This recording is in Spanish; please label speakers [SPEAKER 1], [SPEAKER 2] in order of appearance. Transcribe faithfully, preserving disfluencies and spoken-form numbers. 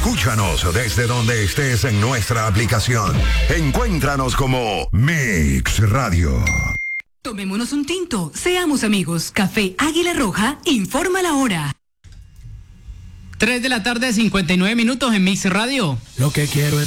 [SPEAKER 1] Escúchanos desde donde estés en nuestra aplicación. Encuéntranos como Mix Radio.
[SPEAKER 2] Tomémonos un tinto, seamos amigos. Café Águila Roja informa la hora.
[SPEAKER 3] tres de la tarde, cincuenta y nueve minutos en Mix Radio.
[SPEAKER 4] Lo que quiero es